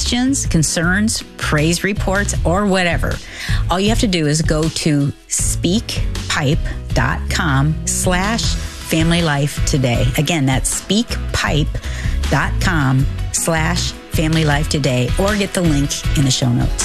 questions, concerns, praise reports, or whatever, all you have to do is go to speakpipe.com/familylifetoday. Again, that's speakpipe.com/familylifetoday, or get the link in the show notes.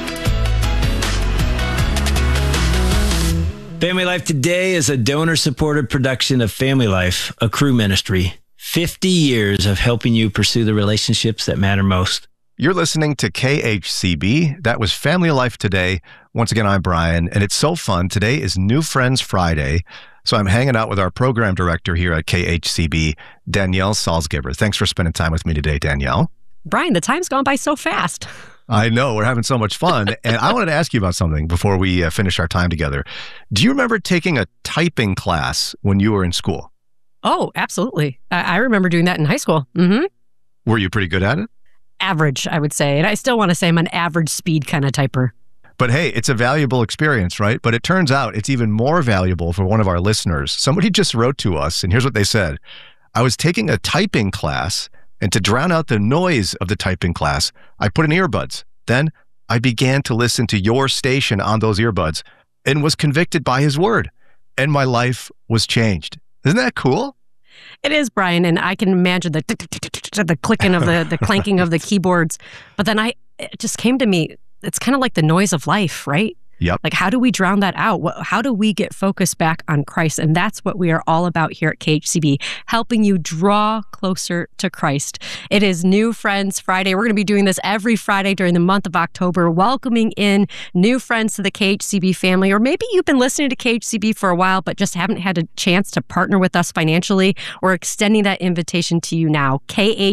Family Life Today is a donor-supported production of Family Life, a Cru ministry. 50 years of helping you pursue the relationships that matter most. You're listening to KHCB. That was Family Life Today. Once again, I'm Brian, and it's so fun. Today is New Friends Friday, so I'm hanging out with our program director here at KHCB, Danielle Salzgiver. Thanks for spending time with me today, Danielle. Brian, the time's gone by so fast. I know. We're having so much fun. And I wanted to ask you about something before we finish our time together. Do you remember taking a typing class when you were in school? Oh, absolutely. I remember doing that in high school. Mm-hmm. Were you pretty good at it? Average, I would say. And I still want to say I'm an average speed kind of typer. But hey, it's a valuable experience, right? But it turns out it's even more valuable for one of our listeners. Somebody just wrote to us, and here's what they said. I was taking a typing class, and to drown out the noise of the typing class, I put in earbuds. Then I began to listen to your station on those earbuds and was convicted by his word. And my life was changed. Isn't that cool? It is, Brian, and I can imagine the clicking of the clanking of the keyboards. But then it just came to me, it's kind of like the noise of life, right? Yep. Like, how do we drown that out? How do we get focused back on Christ? And that's what we are all about here at KHCB, helping you draw closer to Christ. It is New Friends Friday. We're going to be doing this every Friday during the month of October, welcoming in new friends to the KHCB family. Or maybe you've been listening to KHCB for a while, but just haven't had a chance to partner with us financially. We're extending that invitation to you now,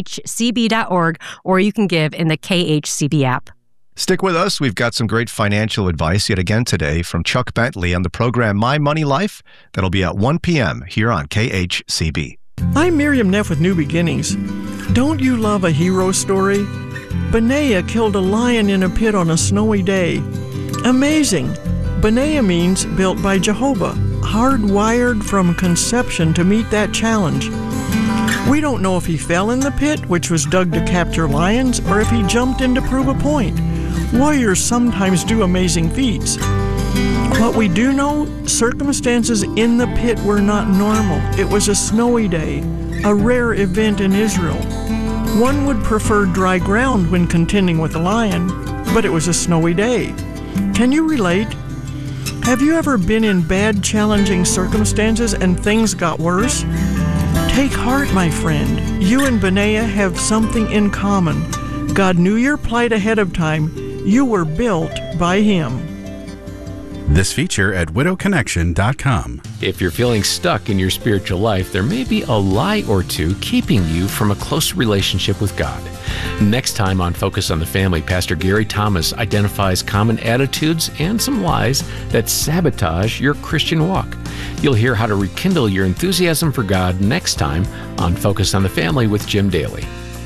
khcb.org, or you can give in the KHCB app. Stick with us. We've got some great financial advice yet again today from Chuck Bentley on the program My Money Life. That'll be at 1 p.m. here on KHCB. I'm Miriam Neff with New Beginnings. Don't you love a hero story? Benaiah killed a lion in a pit on a snowy day. Amazing. Benaiah means built by Jehovah, hardwired from conception to meet that challenge. We don't know if he fell in the pit, which was dug to capture lions, or if he jumped in to prove a point. Warriors sometimes do amazing feats. What we do know, circumstances in the pit were not normal. It was a snowy day, a rare event in Israel. One would prefer dry ground when contending with a lion, but it was a snowy day. Can you relate? Have you ever been in bad, challenging circumstances and things got worse? Take heart, my friend. You and Benaiah have something in common. God knew your plight ahead of time. You were built by Him. This feature at widowconnection.com. If you're feeling stuck in your spiritual life, there may be a lie or two keeping you from a close relationship with God. Next time on Focus on the Family, Pastor Gary Thomas identifies common attitudes and some lies that sabotage your Christian walk. You'll hear how to rekindle your enthusiasm for God next time on Focus on the Family with Jim Daly.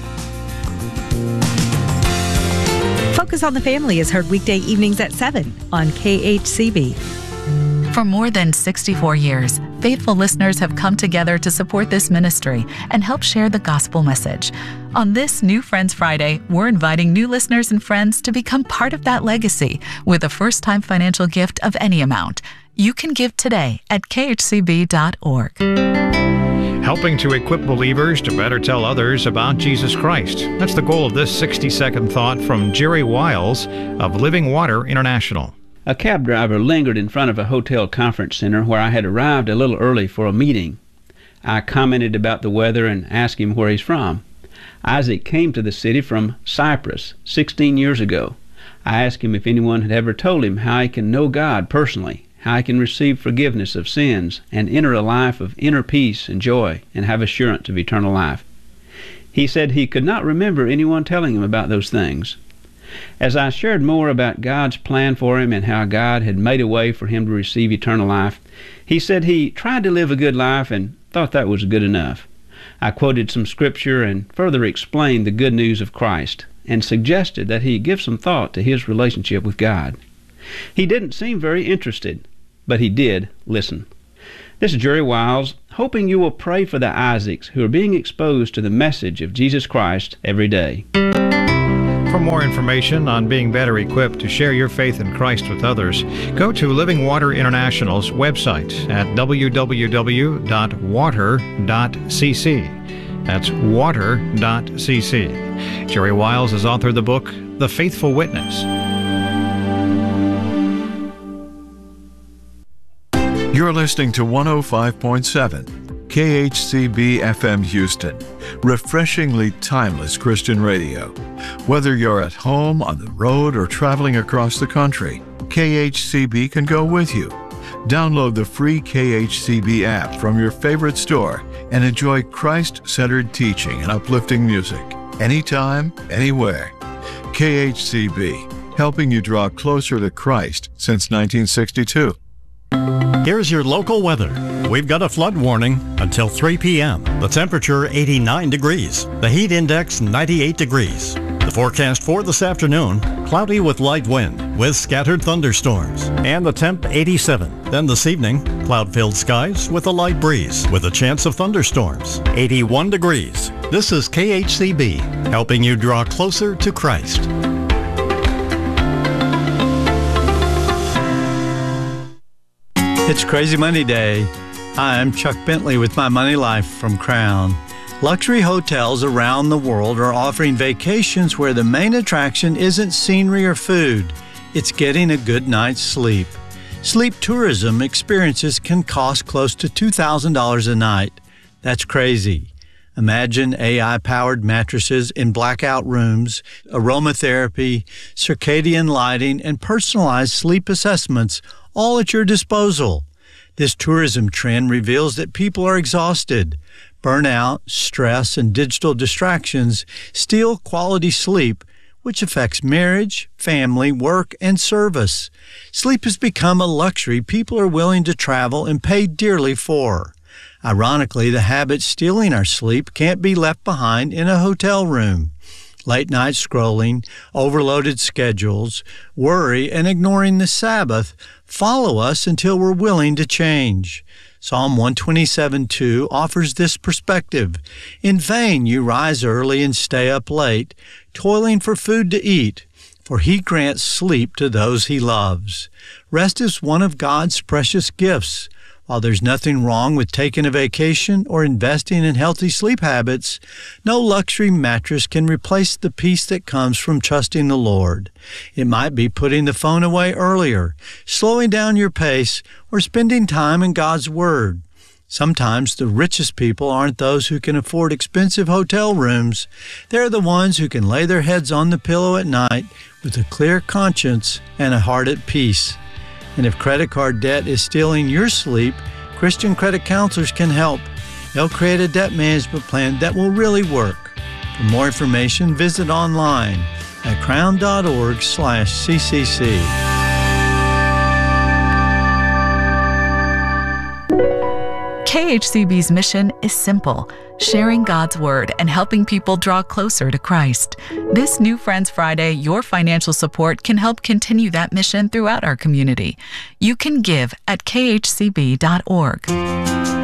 Focus on the Family is heard weekday evenings at 7 on KHCB. For more than 64 years, faithful listeners have come together to support this ministry and help share the gospel message. On this New Friends Friday, we're inviting new listeners and friends to become part of that legacy with a first-time financial gift of any amount. You can give today at khcb.org. Helping to equip believers to better tell others about Jesus Christ. That's the goal of this 60-second thought from Jerry Wiles of Living Water International. A cab driver lingered in front of a hotel conference center where I had arrived a little early for a meeting. I commented about the weather and asked him where he's from. Isaac came to the city from Cyprus 16 years ago. I asked him if anyone had ever told him how he can know God personally, how he can receive forgiveness of sins and enter a life of inner peace and joy and have assurance of eternal life. He said he could not remember anyone telling him about those things. As I shared more about God's plan for him and how God had made a way for him to receive eternal life, he said he tried to live a good life and thought that was good enough. I quoted some scripture and further explained the good news of Christ and suggested that he give some thought to his relationship with God. He didn't seem very interested, but he did listen. This is Jerry Wiles, hoping you will pray for the Isaacs who are being exposed to the message of Jesus Christ every day. For more information on being better equipped to share your faith in Christ with others, go to Living Water International's website at www.water.cc. That's water.cc. Jerry Wiles has authored the book, The Faithful Witness. You're listening to 105.7 KHCB FM Houston, refreshingly timeless Christian radio. Whether you're at home, on the road, or traveling across the country, KHCB can go with you. Download the free KHCB app from your favorite store and enjoy Christ-centered teaching and uplifting music anytime, anywhere. KHCB, helping you draw closer to Christ since 1962. Here's your local weather. We've got a flood warning until 3 p.m. The temperature 89 degrees. The heat index 98 degrees. The forecast for this afternoon, cloudy with light wind with scattered thunderstorms. And the temp 87. Then this evening, cloud-filled skies with a light breeze with a chance of thunderstorms. 81 degrees. This is KHCB, helping you draw closer to Christ. It's Crazy Money Day. I'm Chuck Bentley with My Money Life from Crown. Luxury hotels around the world are offering vacations where the main attraction isn't scenery or food. It's getting a good night's sleep. Sleep tourism experiences can cost close to $2,000 a night. That's crazy. Imagine AI-powered mattresses in blackout rooms, aromatherapy, circadian lighting, and personalized sleep assessments all at your disposal. This tourism trend reveals that people are exhausted. Burnout, stress, and digital distractions steal quality sleep, which affects marriage, family, work, and service. Sleep has become a luxury people are willing to travel and pay dearly for. Ironically, the habit stealing our sleep can't be left behind in a hotel room. Late-night scrolling, overloaded schedules, worry, and ignoring the Sabbath follow us until we're willing to change. Psalm 127:2 offers this perspective. In vain you rise early and stay up late, toiling for food to eat, for He grants sleep to those He loves. Rest is one of God's precious gifts. While there's nothing wrong with taking a vacation or investing in healthy sleep habits, no luxury mattress can replace the peace that comes from trusting the Lord. It might be putting the phone away earlier, slowing down your pace, or spending time in God's Word. Sometimes the richest people aren't those who can afford expensive hotel rooms. They're the ones who can lay their heads on the pillow at night with a clear conscience and a heart at peace. And if credit card debt is stealing your sleep, Christian credit counselors can help. They'll create a debt management plan that will really work. For more information, visit online at crown.org/CCC. KHCB's mission is simple, sharing God's Word and helping people draw closer to Christ. This New Friends Friday, your financial support can help continue that mission throughout our community. You can give at khcb.org.